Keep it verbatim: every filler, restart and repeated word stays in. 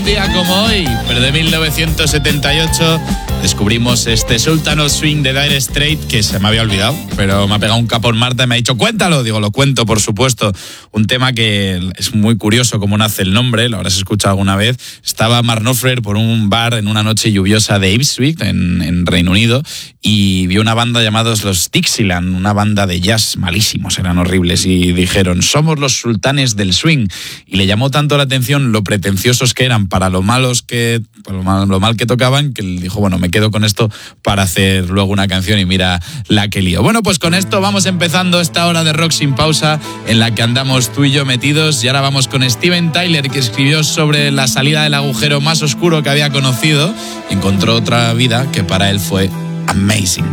un día como hoy, pero de mil novecientos setenta y ocho, descubrimos este Sultan of Swing de Dire Straits, que se me había olvidado, pero me ha pegado un capón Marta y me ha dicho, cuéntalo. Digo, lo cuento, por supuesto. Un tema que es muy curioso cómo nace el nombre, lo habrás escuchado alguna vez. Estaba Mark Knopfler por un bar en una noche lluviosa de Ipswich, en, en Reino Unido, y vio una banda llamados los Dixieland, una banda de jazz malísimos, eran horribles, y dijeron, somos los sultanes del swing. Y le llamó tanto la atención lo pretenciosos que eran para lo malos que, para lo mal, lo mal que tocaban, que él dijo, bueno, me quedo con esto para hacer luego una canción, y mira la que lío. Bueno, pues con esto vamos empezando esta hora de rock sin pausa en la que andamos tú y yo metidos, y ahora vamos con Steven Tyler, que escribió sobre la salida del agujero más oscuro que había conocido y encontró otra vida que para él fue amazing.